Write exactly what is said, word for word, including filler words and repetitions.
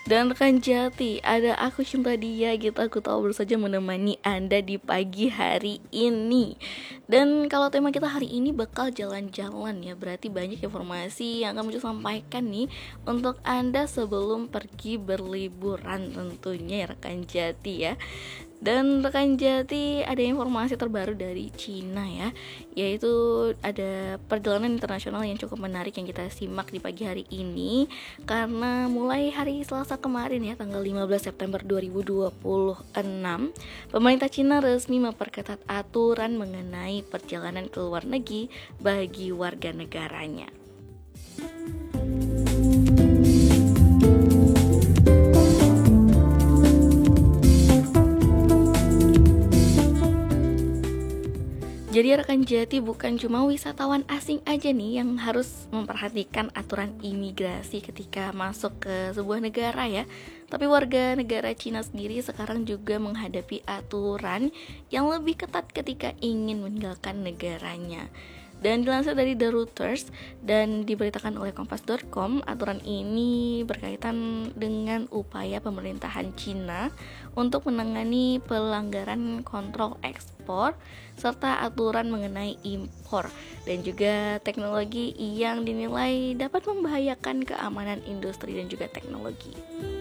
Dan rekan Jati, ada aku Cinta Dia gitu. Aku tahu baru saja menemani Anda di pagi hari ini. Dan kalau tema kita hari ini bakal jalan-jalan ya, berarti banyak informasi yang akan saya sampaikan nih untuk Anda sebelum pergi berliburan tentunya ya rekan Jati ya. Dan rekan Jati, ada informasi terbaru dari Cina ya, yaitu ada perjalanan internasional yang cukup menarik yang kita simak di pagi hari ini. Karena mulai hari Selasa kemarin ya, tanggal lima belas September dua ribu dua puluh enam, pemerintah Cina resmi memperketat aturan mengenai perjalanan ke luar negeri bagi warga negaranya. Jadi rekan Jati, bukan cuma wisatawan asing aja nih yang harus memperhatikan aturan imigrasi ketika masuk ke sebuah negara ya. Tapi warga negara Cina sendiri sekarang juga menghadapi aturan yang lebih ketat ketika ingin meninggalkan negaranya. Dan dilansir dari The Reuters dan diberitakan oleh kompas dot com, aturan ini berkaitan dengan upaya pemerintahan Cina untuk menangani pelanggaran kontrol ekspor serta aturan mengenai impor dan juga teknologi yang dinilai dapat membahayakan keamanan industri dan juga teknologi.